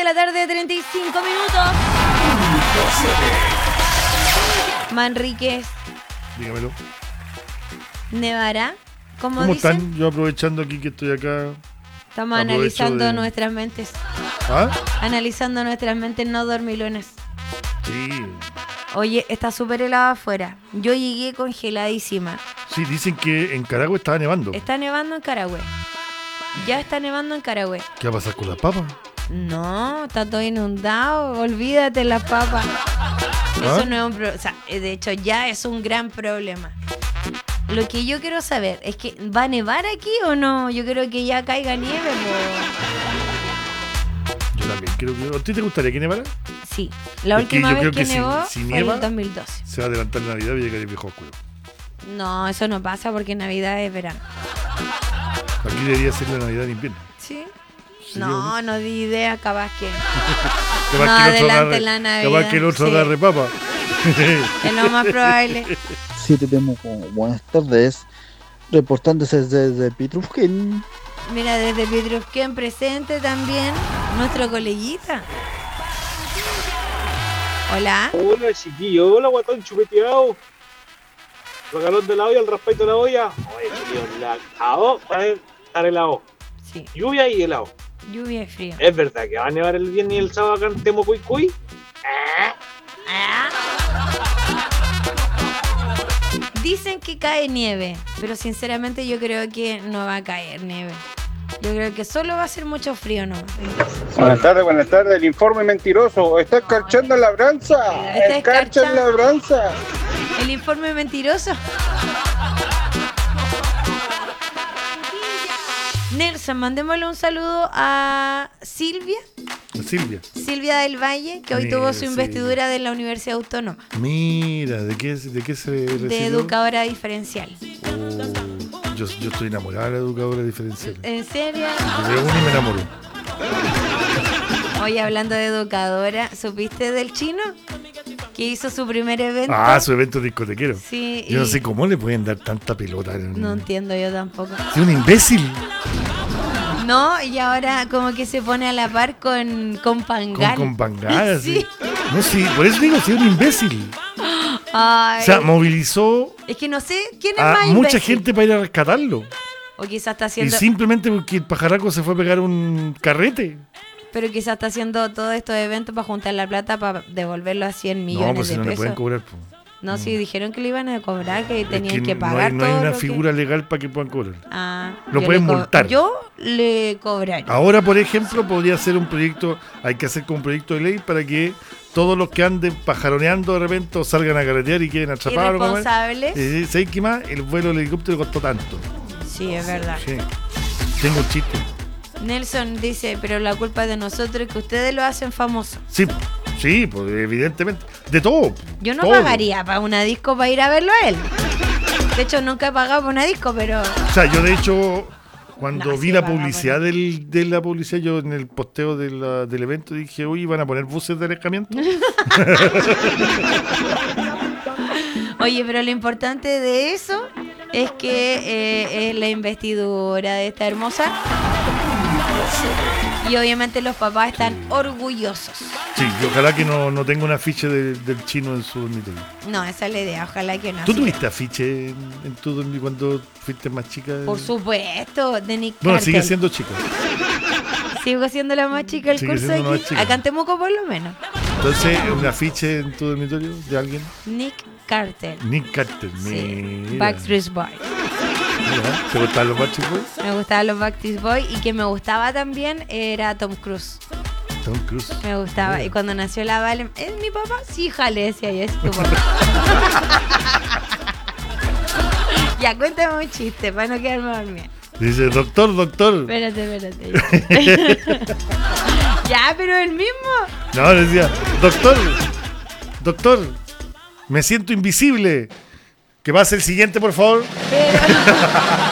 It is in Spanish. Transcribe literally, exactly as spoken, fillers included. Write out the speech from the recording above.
la tarde, treinta y cinco minutos. Manríquez. Dígamelo. ¿Nevará? ¿Cómo, ¿Cómo dicen? están? Yo aprovechando aquí que estoy acá. Estamos Aprovecho analizando de- nuestras mentes. ¿Ah? Analizando nuestras mentes no dormilonas. Sí. Oye, está súper helado afuera. Yo llegué congeladísima. Sí, dicen que en Caragua estaba nevando. Está nevando en Carahue. Ya está nevando en Carahue. ¿Qué va a pasar con las papas? No, está todo inundado. Olvídate las papas. Eso ¿Ah? no es un problema. O sea, de hecho, ya es un gran problema. Lo que yo quiero saber es que ¿va a nevar aquí o no? Yo creo que ya caiga nieve, po. Yo también creo que... ¿A ti te gustaría que nevara? Sí, la Es que última yo vez creo que, que si- nevó si fue nieva- en el dos mil doce. Se va a adelantar la Navidad y llegar el viejo oscuro. No, eso no pasa porque Navidad es verano. Aquí debería ser la Navidad en invierno. ¿Sí? Sí, No, ¿o no di idea, capaz que Capaz No, que el otro adelante agarre- la Navidad, Capaz que el otro sí. agarre papa. es lo más probable. Sí, tenemos como buenas tardes, reportándose desde Pitrufquén. Mira, desde Pitrufquén presente también nuestro coleguita. Hola. Hola chiquillo, hola guatón chupeteado. Los galón de la olla, el raspaito de la olla. Oye chiquillo, la cagó para estar helado. Sí, Lluvia y helado. lluvia y frío. ¿Es verdad que va a nevar el viernes y el sábado acá en Temucuicuy? Ah. Dicen que cae nieve, pero sinceramente yo creo que no va a caer nieve. Yo creo que solo va a ser mucho frío nomás. Buenas tardes, buenas tardes. El informe mentiroso. Está escarchando la branza. Está Escarcha escarchando. la branza. El informe mentiroso. Nelson, mandémosle un saludo a Silvia, Silvia. Silvia del Valle, que hoy Mira, tuvo su sí. investidura de la Universidad Autónoma, Mira, ¿de qué, de qué se recibió? de educadora diferencial. Oh, yo, yo estoy enamorada de la educadora diferencial. ¿En serio? Yo veo uno y me enamoro. Hoy hablando de educadora, ¿supiste del chino? Que hizo su primer evento. Ah, su evento discotequero. Sí, Yo no y- sé cómo le pueden dar tanta pelota. No entiendo yo tampoco. Es un imbécil. No, y ahora como que se pone a la par con, con Con, Pangal. con Pangal, Sí. así. No, sí, por eso digo, sí, es un imbécil. Ay, O sea, movilizó es que no sé quién es a más mucha imbécil. gente para ir a rescatarlo. O quizás está Y haciendo... simplemente porque el pajaraco se fue a pegar un carrete. Pero quizás está haciendo todos estos eventos para juntar la plata para devolverlo a cien millones No, pues si de no le pesos. pueden cobrar. po. No, sí, dijeron que le iban a cobrar, que Es tenían que, no pagar hay, no hay todo una lo que- figura legal para que puedan cobrar. Ah, Lo yo pueden le co- multar. Yo le cobraría. Ahora, por ejemplo, podría ser un proyecto, hay que hacer como un proyecto de ley para que todos los que anden pajaroneando de repente o salgan a carretear y queden atrapados. ¿cómo es? Irresponsables. Eh, ¿Sabes qué más? El vuelo del helicóptero costó tanto. Sí, es verdad. Sí. Tengo un chiste. Nelson dice, pero la culpa es de nosotros, que ustedes lo hacen famoso. Sí, sí, pues evidentemente. De todo. Yo no todo. pagaría para una disco para ir a verlo a él. De hecho, nunca he pagado por una disco, pero... O sea, yo de hecho, cuando No, vi sí, la paga, publicidad del, de la publicidad, yo en el posteo de la- del evento dije, uy, ¿van a poner buses de alejamiento? Oye, pero lo importante de eso es que eh, es la investidura de esta hermosa. Y obviamente los papás están orgullosos. Sí, y ojalá que no, no tenga un afiche de- del chino en su dormitorio. No, esa es la idea, ojalá que no. ¿Tú Así tuviste afiche en, en tu dormitorio cuando fuiste más chica? que, por supuesto, de Nick Bueno, Carter. sigue siendo chica. Sigo siendo la más chica del Sigue curso siendo la aquí. más chica. Acá en Temuco por lo menos. Entonces, ¿un afiche en tu dormitorio de alguien? Nick Carter. Nick Carter. Sí. Mira. Backstreet Boy. Mira, ¿te gustaban los Backstreet Boys? Me gustaban los Backstreet Boy y que me gustaba también era Tom Cruise. Tom Cruise. Me gustaba. Mira. Y cuando nació la Vale, ¿es mi papá? Sí, jale, decía yo, es tu papá. Ya, cuéntame un chiste para no quedarme dormida. Dice, doctor, doctor. Espérate, espérate. Ya, pero el mismo. No, decía, doctor, doctor, me siento invisible. Que pase el siguiente, por favor. Pero...